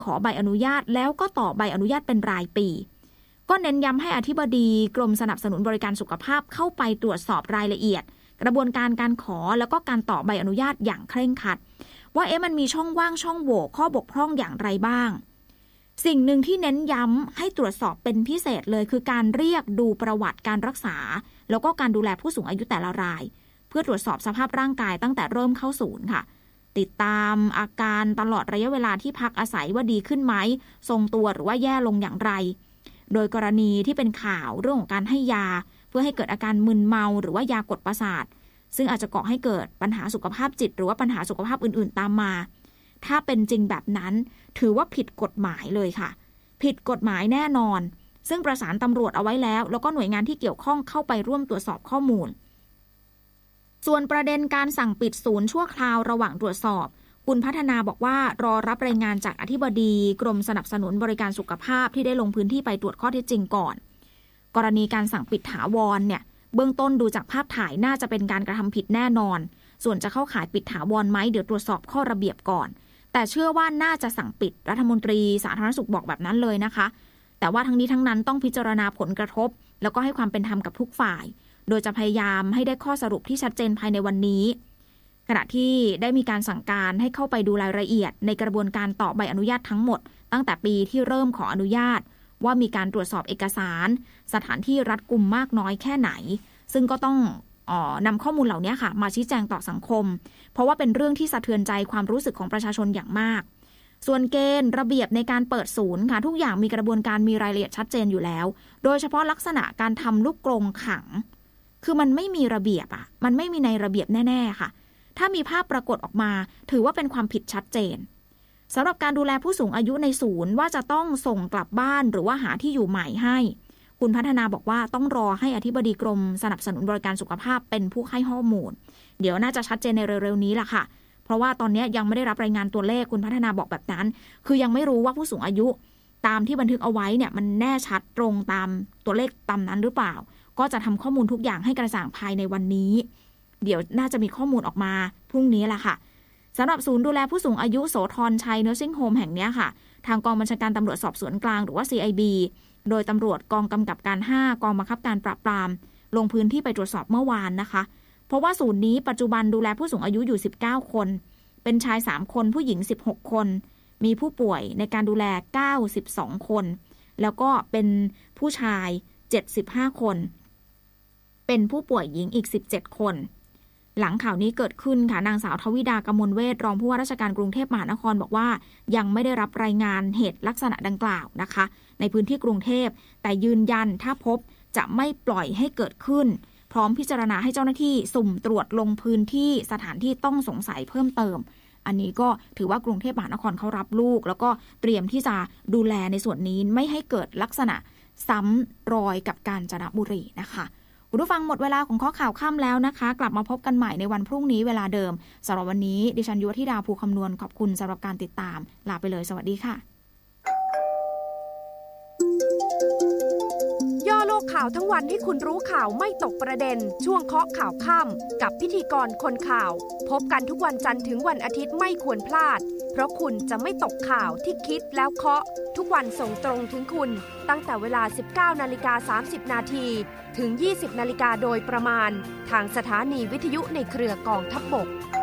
ขอใบอนุญาตแล้วก็ต่อใบอนุญาตเป็นรายปีก็เน้นย้ำให้อธิบดีกรมสนับสนุนบริการสุขภาพเข้าไปตรวจสอบรายละเอียดกระบวนการการขอแล้วก็การต่อใบอนุญาตอย่างเคร่งครัดว่ามันมีช่องว่างช่องโหว่ข้อบกพร่องอย่างไรบ้างสิ่งหนึ่งที่เน้นย้ำให้ตรวจสอบเป็นพิเศษเลยคือการเรียกดูประวัติการรักษาแล้วก็การดูแลผู้สูงอายุแต่ละรายเพื่อตรวจสอบสภาพร่างกายตั้งแต่เริ่มเข้าศูนย์ค่ะติดตามอาการตลอดระยะเวลาที่พักอาศัยว่าดีขึ้นไหมทรงตัวหรือว่าแย่ลงอย่างไรโดยกรณีที่เป็นข่าวเรื่องของการให้ยาเพื่อให้เกิดอาการมึนเมาหรือว่ายากดประสาทซึ่งอาจจะก่อให้เกิดปัญหาสุขภาพจิตหรือว่าปัญหาสุขภาพอื่นๆตามมาถ้าเป็นจริงแบบนั้นถือว่าผิดกฎหมายเลยค่ะผิดกฎหมายแน่นอนซึ่งประสานตำรวจเอาไว้แล้วก็หน่วยงานที่เกี่ยวข้องเข้าไปร่วมตรวจสอบข้อมูลส่วนประเด็นการสั่งปิดศูนย์ชั่วคราวระหว่างตรวจสอบคุณพัฒนาบอกว่ารอรับรายงานจากอธิบดีกรมสนับสนุนบริการสุขภาพที่ได้ลงพื้นที่ไปตรวจข้อเท็จจริงก่อนกรณีการสั่งปิดถาวรเนี่ยเบื้องต้นดูจากภาพถ่ายน่าจะเป็นการกระทำผิดแน่นอนส่วนจะเข้าข่ายปิดถาวรไหมเดี๋ยวตรวจสอบข้อระเบียบก่อนแต่เชื่อว่าน่าจะสั่งปิดรัฐมนตรีสาธารณสุขบอกแบบนั้นเลยนะคะแต่ว่าทั้งนี้ทั้งนั้นต้องพิจารณาผลกระทบแล้วก็ให้ความเป็นธรรมกับทุกฝ่ายโดยจะพยายามให้ได้ข้อสรุปที่ชัดเจนภายในวันนี้ขณะที่ได้มีการสั่งการให้เข้าไปดูรายละเอียดในกระบวนการต่อใบอนุญาตทั้งหมดตั้งแต่ปีที่เริ่มขออนุญาตว่ามีการตรวจสอบเอกสารสถานที่รัดกุมมากน้อยแค่ไหนซึ่งก็ต้องนำข้อมูลเหล่านี้ค่ะมาชี้แจงต่อสังคมเพราะว่าเป็นเรื่องที่สะเทือนใจความรู้สึกของประชาชนอย่างมากส่วนเกณฑ์ระเบียบในการเปิดศูนย์ค่ะทุกอย่างมีกระบวนการมีรายละเอียดชัดเจนอยู่แล้วโดยเฉพาะลักษณะการทำลูกกรงขังคือมันไม่มีระเบียบมันไม่มีในระเบียบแน่ๆค่ะถ้ามีภาพปรากฏออกมาถือว่าเป็นความผิดชัดเจนสำหรับการดูแลผู้สูงอายุในศูนย์ว่าจะต้องส่งกลับบ้านหรือว่าหาที่อยู่ใหม่ให้คุณพัฒนาบอกว่าต้องรอให้อธิบดีกรมสนับสนุนบริการสุขภาพเป็นผู้ให้ข้อมูลเดี๋ยวน่าจะชัดเจนในเร็วๆนี้ล่ะค่ะเพราะว่าตอนนี้ยังไม่ได้รับรายงานตัวเลขคุณพัฒนาบอกแบบนั้นคือยังไม่รู้ว่าผู้สูงอายุตามที่บันทึกเอาไว้เนี่ยมันแน่ชัดตรงตามตัวเลขตามนั้นหรือเปล่าก็จะทำข้อมูลทุกอย่างให้กระจ่างภายในวันนี้เดี๋ยวน่าจะมีข้อมูลออกมาพรุ่งนี้แหละค่ะสำหรับศูนย์ดูแลผู้สูงอายุโสธรชัย Nursing Home แห่งนี้ค่ะทางกองบัญชาการตำรวจสอบสวนกลางหรือว่า CIB โดยตำรวจกองกำกับการ5กองบังคับการปราบปรามลงพื้นที่ไปตรวจสอบเมื่อวานนะคะเพราะว่าศูนย์นี้ปัจจุบันดูแลผู้สูงอายุอยู่19คนเป็นชาย3คนผู้หญิง16คนมีผู้ป่วยในการดูแล92คนแล้วก็เป็นผู้ชาย75คนเป็นผู้ป่วยหญิงอีก17คนหลังข่าวนี้เกิดขึ้นค่ะนางสาวทวิดากมลเวชรองผู้ว่าราชการกรุงเทพมหานครบอกว่ายังไม่ได้รับรายงานเหตุลักษณะดังกล่าวนะคะในพื้นที่กรุงเทพแต่ยืนยันถ้าพบจะไม่ปล่อยให้เกิดขึ้นพร้อมพิจารณาให้เจ้าหน้าที่สุ่มตรวจลงพื้นที่สถานที่ต้องสงสัยเพิ่มเติมอันนี้ก็ถือว่ากรุงเทพมหานครเขารับลูกแล้วก็เตรียมที่จะดูแลในส่วนนี้ไม่ให้เกิดลักษณะซ้ำรอยกับกาญจนบุรีนะคะคุณผู้ฟังหมดเวลาของข้อข่าวค่ำแล้วนะคะกลับมาพบกันใหม่ในวันพรุ่งนี้เวลาเดิมสำหรับวันนี้ดิฉันยุวธิดาภูคำนวณขอบคุณสำหรับการติดตามลาไปเลยสวัสดีค่ะย่อโลกข่าวทั้งวันให้คุณรู้ข่าวไม่ตกประเด็นช่วงเคาะข่าวค่ำกับพิธีกรคนข่าวพบกันทุกวันจันทร์ถึงวันอาทิตย์ไม่ควรพลาดเพราะคุณจะไม่ตกข่าวที่คิดแล้วเคาะทุกวันส่งตรงถึงคุณตั้งแต่เวลา 19:30 นาทีถึง 20 นาฬิกาโดยประมาณทางสถานีวิทยุในเครือกองทัพบก